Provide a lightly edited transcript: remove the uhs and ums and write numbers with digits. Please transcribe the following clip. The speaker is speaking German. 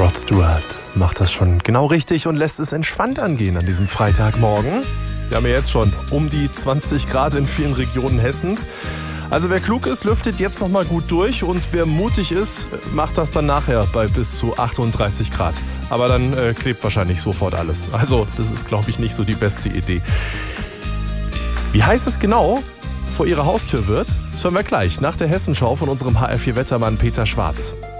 Rod Stewart macht das schon genau richtig und lässt es entspannt angehen an diesem Freitagmorgen. Wir haben ja jetzt schon um die 20 Grad in vielen Regionen Hessens. Also wer klug ist, lüftet jetzt nochmal gut durch und wer mutig ist, macht das dann nachher bei bis zu 38 Grad. Aber dann klebt wahrscheinlich sofort alles. Also das ist, glaube ich, nicht so die beste Idee. Wie heiß es genau vor Ihrer Haustür wird, das hören wir gleich nach der Hessenschau von unserem HR4-Wettermann Peter Schwarz.